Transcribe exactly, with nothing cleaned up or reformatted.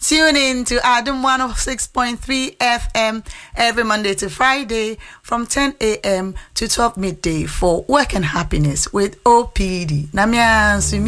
Tune in to Adam one oh six point three F M every Monday to Friday from ten a.m. to twelve midday for Work and Happiness with O P D. Namia Sumi.